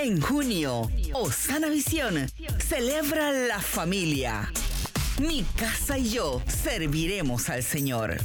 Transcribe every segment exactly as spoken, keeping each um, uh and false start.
En junio, Osana Visión celebra la familia. Mi casa y yo serviremos al Señor.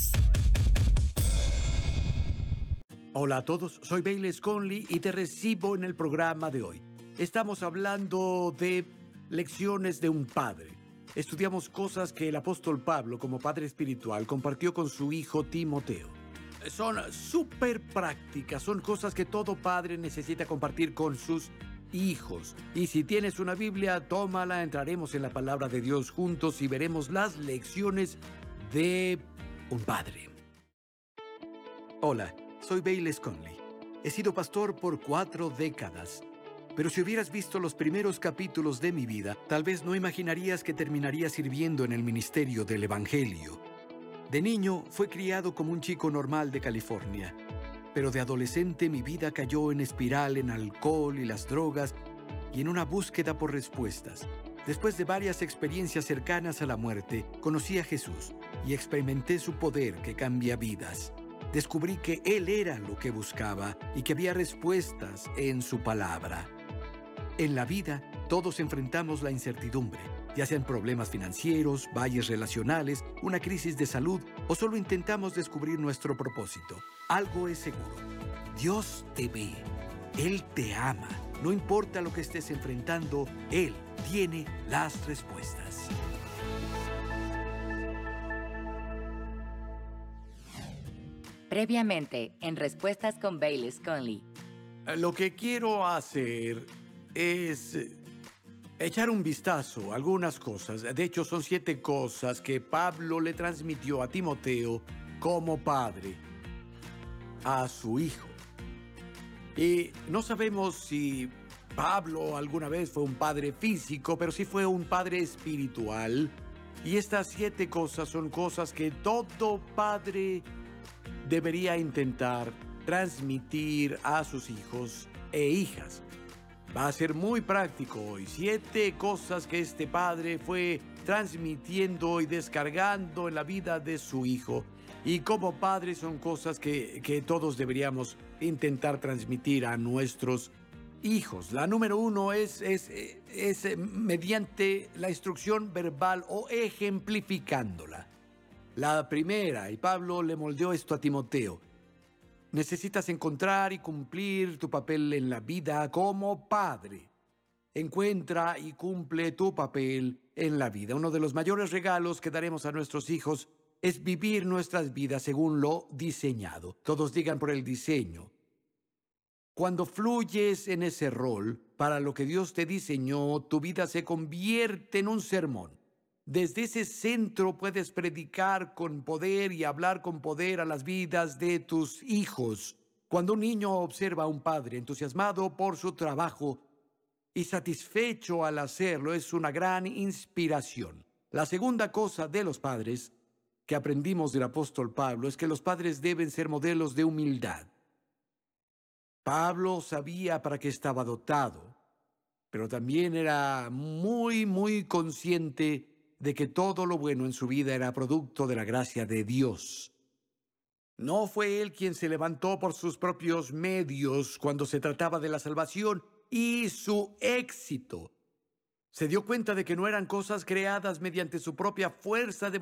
Hola a todos, soy Bayless Conley y te recibo en el programa de hoy. Estamos hablando de lecciones de un padre. Estudiamos cosas que el apóstol Pablo, como padre espiritual, compartió con su hijo Timoteo. Son súper prácticas, son cosas que todo padre necesita compartir con sus hijos. Y si tienes una Biblia, tómala, entraremos en la palabra de Dios juntos y veremos las lecciones de un padre. Hola, soy Bayless Conley. He sido pastor por cuatro décadas. Pero si hubieras visto los primeros capítulos de mi vida, tal vez no imaginarías que terminaría sirviendo en el ministerio del Evangelio. De niño, fue criado como un chico normal de California. Pero de adolescente mi vida cayó en espiral en alcohol y las drogas y en una búsqueda por respuestas. Después de varias experiencias cercanas a la muerte, conocí a Jesús y experimenté su poder que cambia vidas. Descubrí que Él era lo que buscaba y que había respuestas en su palabra. En la vida, todos enfrentamos la incertidumbre, ya sean problemas financieros, valles relacionales, una crisis de salud o solo intentamos descubrir nuestro propósito. Algo es seguro. Dios te ve. Él te ama. No importa lo que estés enfrentando, Él tiene las respuestas. Previamente, en Respuestas con Bayless Conley. Lo que quiero hacer es echar un vistazo a algunas cosas. De hecho, son siete cosas que Pablo le transmitió a Timoteo como padre a su hijo. Y no sabemos si Pablo alguna vez fue un padre físico, pero sí fue un padre espiritual. Y estas siete cosas son cosas que todo padre debería intentar transmitir a sus hijos e hijas. Va a ser muy práctico hoy. Siete cosas que este padre fue transmitiendo y descargando en la vida de su hijo. Y como padre son cosas que, que todos deberíamos intentar transmitir a nuestros hijos. La número uno es, es, es mediante la instrucción verbal o ejemplificándola. La primera, y Pablo le moldeó esto a Timoteo. Necesitas encontrar y cumplir tu papel en la vida como padre. Encuentra y cumple tu papel en la vida. Uno de los mayores regalos que daremos a nuestros hijos es vivir nuestras vidas según lo diseñado. Todos digan por el diseño. Cuando fluyes en ese rol, para lo que Dios te diseñó, tu vida se convierte en un sermón. Desde ese centro puedes predicar con poder y hablar con poder a las vidas de tus hijos. Cuando un niño observa a un padre entusiasmado por su trabajo y satisfecho al hacerlo, es una gran inspiración. La segunda cosa de los padres que aprendimos del apóstol Pablo es que los padres deben ser modelos de humildad. Pablo sabía para qué estaba dotado, pero también era muy, muy consciente de que todo lo bueno en su vida era producto de la gracia de Dios. No fue él quien se levantó por sus propios medios cuando se trataba de la salvación y su éxito. Se dio cuenta de que no eran cosas creadas mediante su propia fuerza de